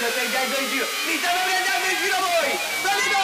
stai andando in giro? Mi state prendendo in giro voi! State